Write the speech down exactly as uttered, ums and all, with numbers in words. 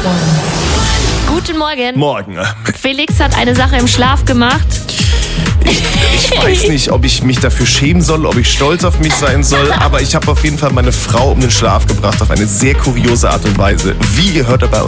Guten Morgen. Morgen. Felix hat eine Sache im Schlaf gemacht. Ich weiß nicht, ob ich mich dafür schämen soll, ob ich stolz auf mich sein soll, aber ich habe auf jeden Fall meine Frau um den Schlaf gebracht auf eine sehr kuriose Art und Weise. Wie, ihr hört dabei